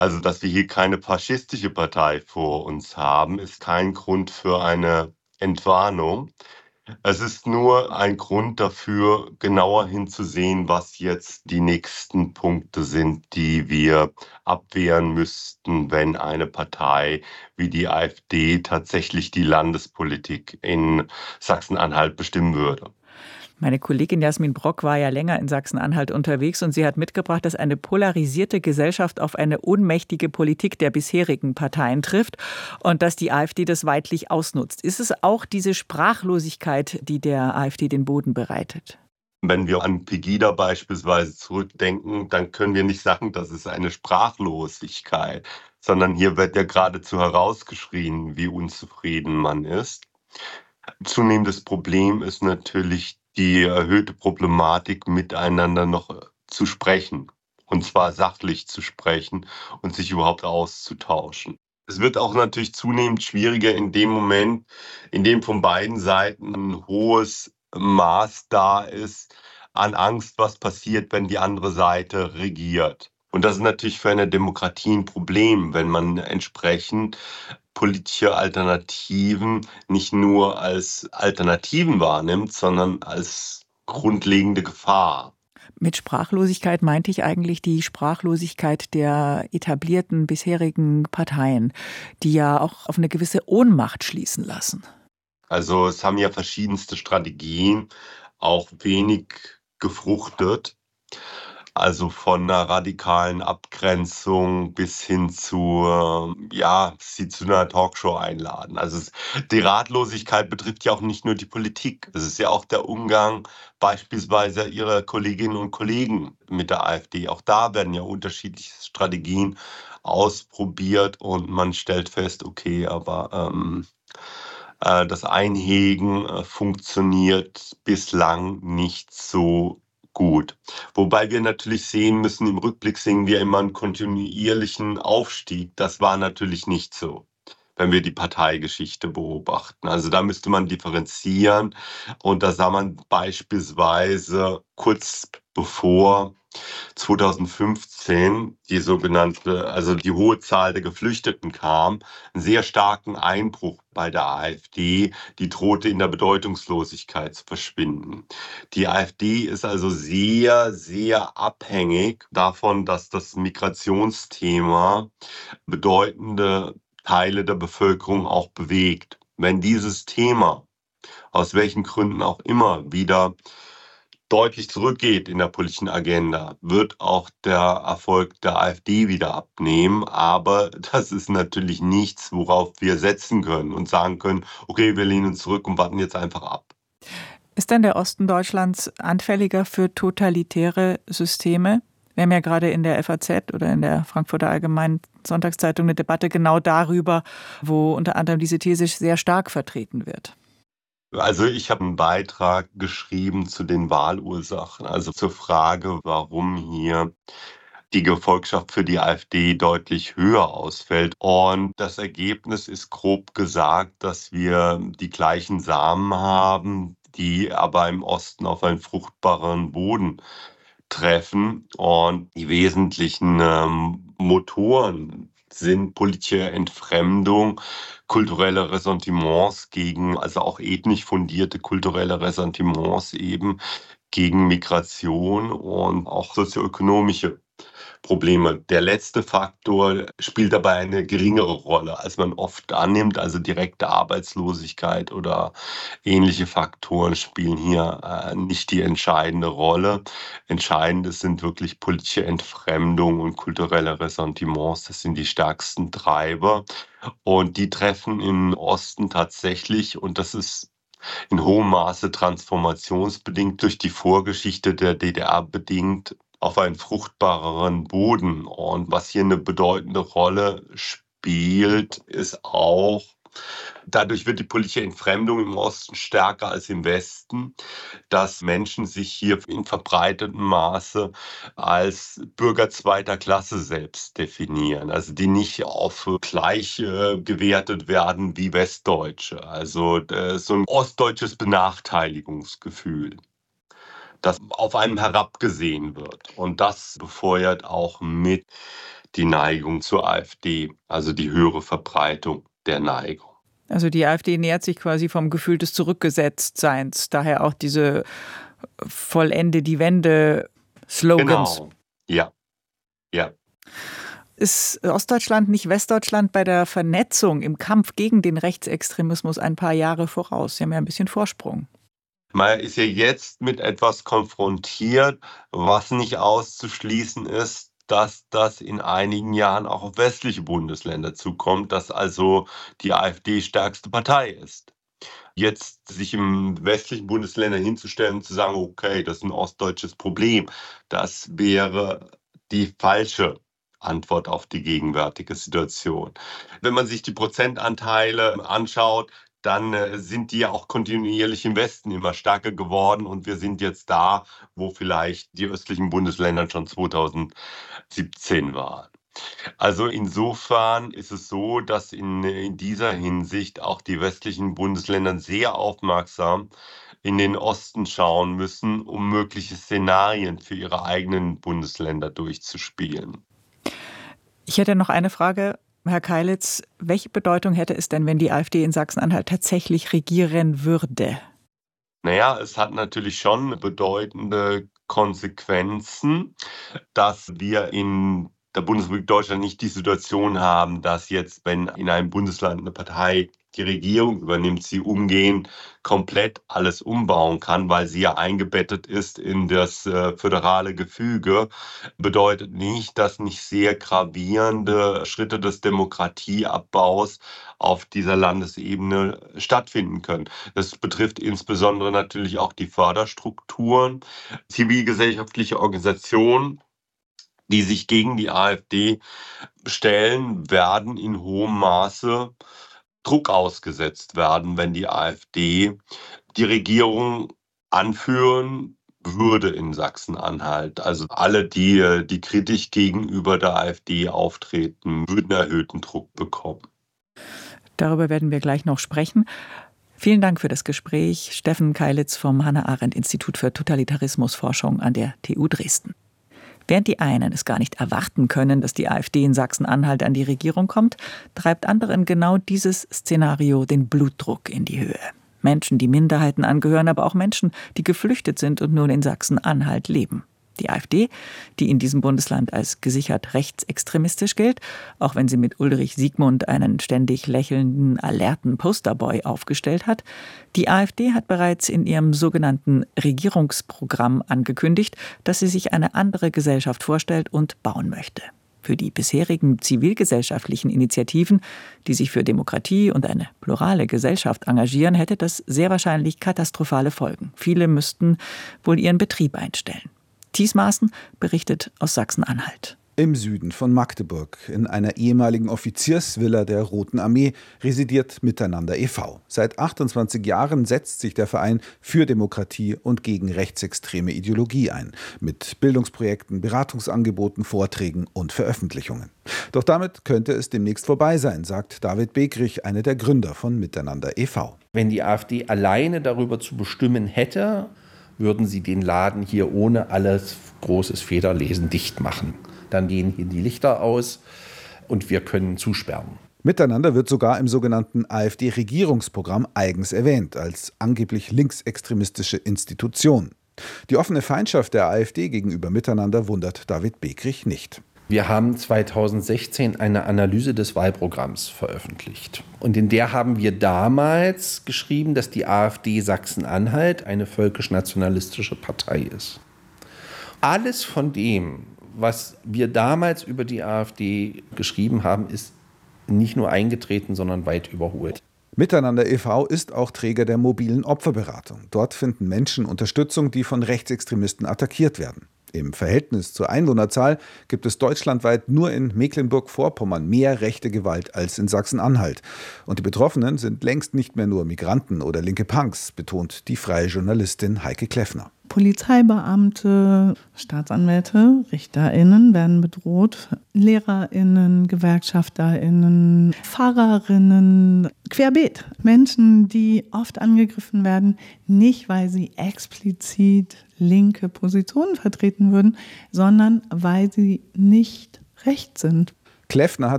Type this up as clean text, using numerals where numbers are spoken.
Also, dass wir hier keine faschistische Partei vor uns haben, ist kein Grund für eine Entwarnung. Es ist nur ein Grund dafür, genauer hinzusehen, was jetzt die nächsten Punkte sind, die wir abwehren müssten, wenn eine Partei wie die AfD tatsächlich die Landespolitik in Sachsen-Anhalt bestimmen würde. Meine Kollegin Jasmin Brock war ja länger in Sachsen-Anhalt unterwegs und sie hat mitgebracht, dass eine polarisierte Gesellschaft auf eine ohnmächtige Politik der bisherigen Parteien trifft und dass die AfD das weidlich ausnutzt. Ist es auch diese Sprachlosigkeit, die der AfD den Boden bereitet? Wenn wir an Pegida beispielsweise zurückdenken, dann können wir nicht sagen, das ist eine Sprachlosigkeit, sondern hier wird ja geradezu herausgeschrien, wie unzufrieden man ist. Zunehmendes Problem ist natürlich die erhöhte Problematik, miteinander noch zu sprechen, und zwar sachlich zu sprechen und sich überhaupt auszutauschen. Es wird auch natürlich zunehmend schwieriger in dem Moment, in dem von beiden Seiten ein hohes Maß da ist an Angst, was passiert, wenn die andere Seite regiert. Und das ist natürlich für eine Demokratie ein Problem, wenn man entsprechend politische Alternativen nicht nur als Alternativen wahrnimmt, sondern als grundlegende Gefahr. Mit Sprachlosigkeit meinte ich eigentlich die Sprachlosigkeit der etablierten bisherigen Parteien, die ja auch auf eine gewisse Ohnmacht schließen lassen. Also es haben ja verschiedenste Strategien auch wenig gefruchtet. Also von 'ner radikalen Abgrenzung bis hin zu, ja, sie zu 'ner Talkshow einladen. Also, die Ratlosigkeit betrifft ja auch nicht nur die Politik. Es ist ja auch der Umgang beispielsweise ihrer Kolleginnen und Kollegen mit der AfD. Auch da werden ja unterschiedliche Strategien ausprobiert und man stellt fest, okay, aber, das Einhegen, funktioniert bislang nicht so gut. Wobei wir natürlich sehen müssen, im Rückblick sehen wir immer einen kontinuierlichen Aufstieg. Das war natürlich nicht so, wenn wir die Parteigeschichte beobachten. Also, da müsste man differenzieren und da sah man beispielsweise kurz bevor 2015 die hohe Zahl der Geflüchteten kam, einen sehr starken Einbruch bei der AfD, die drohte in der Bedeutungslosigkeit zu verschwinden. Die AfD ist also sehr, sehr abhängig davon, dass das Migrationsthema bedeutende Teile der Bevölkerung auch bewegt. Wenn dieses Thema, aus welchen Gründen auch immer, wieder deutlich zurückgeht in der politischen Agenda, wird auch der Erfolg der AfD wieder abnehmen. Aber das ist natürlich nichts, worauf wir setzen können und sagen können, okay, wir lehnen uns zurück und warten jetzt einfach ab. Ist denn der Osten Deutschlands anfälliger für totalitäre Systeme? Wir haben ja gerade in der FAZ oder in der Frankfurter Allgemeinen Sonntagszeitung eine Debatte genau darüber, wo unter anderem diese These sehr stark vertreten wird. Also ich habe einen Beitrag geschrieben zu den Wahlursachen, also zur Frage, warum hier die Gefolgschaft für die AfD deutlich höher ausfällt. Und das Ergebnis ist grob gesagt, dass wir die gleichen Samen haben, die aber im Osten auf einen fruchtbaren Boden treffen. Und die wesentlichen Motoren sind politische Entfremdung, kulturelle Ressentiments gegen, also auch ethnisch fundierte kulturelle Ressentiments eben gegen Migration und auch sozioökonomische Probleme. Der letzte Faktor spielt dabei eine geringere Rolle, als man oft annimmt. Also direkte Arbeitslosigkeit oder ähnliche Faktoren spielen hier nicht die entscheidende Rolle. Entscheidend sind wirklich politische Entfremdung und kulturelle Ressentiments. Das sind die stärksten Treiber. Und die treffen im Osten tatsächlich, und das ist in hohem Maße transformationsbedingt durch die Vorgeschichte der DDR bedingt, auf einen fruchtbareren Boden. Und was hier eine bedeutende Rolle spielt, ist auch, dadurch wird die politische Entfremdung im Osten stärker als im Westen, dass Menschen sich hier in verbreitetem Maße als Bürger zweiter Klasse selbst definieren, also die nicht auf gleich gewertet werden wie Westdeutsche. Also so ein ostdeutsches Benachteiligungsgefühl, das auf einem herabgesehen wird. Und das befeuert auch mit die Neigung zur AfD, also die höhere Verbreitung der Neigung. Also die AfD nähert sich quasi vom Gefühl des Zurückgesetztseins, daher auch diese Vollende die Wende-Slogans. Genau, ja, ja. Ist Ostdeutschland nicht Westdeutschland bei der Vernetzung im Kampf gegen den Rechtsextremismus ein paar Jahre voraus? Sie haben ja ein bisschen Vorsprung. Man ist ja jetzt mit etwas konfrontiert, was nicht auszuschließen ist, dass das in einigen Jahren auch auf westliche Bundesländer zukommt, dass also die AfD stärkste Partei ist. Jetzt sich in westlichen Bundesländern hinzustellen und zu sagen, okay, das ist ein ostdeutsches Problem, das wäre die falsche Antwort auf die gegenwärtige Situation. Wenn man sich die Prozentanteile anschaut, dann sind die ja auch kontinuierlich im Westen immer stärker geworden und wir sind jetzt da, wo vielleicht die östlichen Bundesländer schon 2017 waren. Also insofern ist es so, dass in dieser Hinsicht auch die westlichen Bundesländer sehr aufmerksam in den Osten schauen müssen, um mögliche Szenarien für ihre eigenen Bundesländer durchzuspielen. Ich hätte noch eine Frage, Herr Keilitz. Welche Bedeutung hätte es denn, wenn die AfD in Sachsen-Anhalt tatsächlich regieren würde? Naja, es hat natürlich schon bedeutende Konsequenzen, dass wir in der Bundesrepublik Deutschland nicht die Situation haben, dass jetzt, wenn in einem Bundesland eine Partei die Regierung übernimmt, sie umgehend komplett alles umbauen kann, weil sie ja eingebettet ist in das föderale Gefüge, bedeutet nicht, dass nicht sehr gravierende Schritte des Demokratieabbaus auf dieser Landesebene stattfinden können. Das betrifft insbesondere natürlich auch die Förderstrukturen, zivilgesellschaftliche Organisationen, die sich gegen die AfD stellen, werden in hohem Maße Druck ausgesetzt werden, wenn die AfD die Regierung anführen würde in Sachsen-Anhalt. Also alle, die kritisch gegenüber der AfD auftreten, würden erhöhten Druck bekommen. Darüber werden wir gleich noch sprechen. Vielen Dank für das Gespräch. Steffen Keilitz vom Hannah-Arendt-Institut für Totalitarismusforschung an der TU Dresden. Während die einen es gar nicht erwarten können, dass die AfD in Sachsen-Anhalt an die Regierung kommt, treibt anderen genau dieses Szenario den Blutdruck in die Höhe. Menschen, die Minderheiten angehören, aber auch Menschen, die geflüchtet sind und nun in Sachsen-Anhalt leben. Die AfD, die in diesem Bundesland als gesichert rechtsextremistisch gilt, auch wenn sie mit Ulrich Siegmund einen ständig lächelnden, alerten Posterboy aufgestellt hat, die AfD hat bereits in ihrem sogenannten Regierungsprogramm angekündigt, dass sie sich eine andere Gesellschaft vorstellt und bauen möchte. Für die bisherigen zivilgesellschaftlichen Initiativen, die sich für Demokratie und eine plurale Gesellschaft engagieren, hätte das sehr wahrscheinlich katastrophale Folgen. Viele müssten wohl ihren Betrieb einstellen. Thies Maaßen berichtet aus Sachsen-Anhalt. Im Süden von Magdeburg, in einer ehemaligen Offiziersvilla der Roten Armee, residiert Miteinander e.V. Seit 28 Jahren setzt sich der Verein für Demokratie und gegen rechtsextreme Ideologie ein, mit Bildungsprojekten, Beratungsangeboten, Vorträgen und Veröffentlichungen. Doch damit könnte es demnächst vorbei sein, sagt David Begrich, einer der Gründer von Miteinander e.V. Wenn die AfD alleine darüber zu bestimmen hätte, würden sie den Laden hier ohne alles großes Federlesen dicht machen. Dann gehen hier die Lichter aus und wir können zusperren. Miteinander wird sogar im sogenannten AfD-Regierungsprogramm eigens erwähnt, als angeblich linksextremistische Institution. Die offene Feindschaft der AfD gegenüber Miteinander wundert David Begrich nicht. Wir haben 2016 eine Analyse des Wahlprogramms veröffentlicht. Und in der haben wir damals geschrieben, dass die AfD Sachsen-Anhalt eine völkisch-nationalistische Partei ist. Alles von dem, was wir damals über die AfD geschrieben haben, ist nicht nur eingetreten, sondern weit überholt. Miteinander e.V. ist auch Träger der mobilen Opferberatung. Dort finden Menschen Unterstützung, die von Rechtsextremisten attackiert werden. Im Verhältnis zur Einwohnerzahl gibt es deutschlandweit nur in Mecklenburg-Vorpommern mehr rechte Gewalt als in Sachsen-Anhalt. Und die Betroffenen sind längst nicht mehr nur Migranten oder linke Punks, betont die freie Journalistin Heike Kleffner. Polizeibeamte, Staatsanwälte, RichterInnen werden bedroht, LehrerInnen, GewerkschafterInnen, Pfarrerinnen, querbeet. Menschen, die oft angegriffen werden, nicht weil sie explizit linke Positionen vertreten würden, sondern weil sie nicht recht sind. Kleffner hat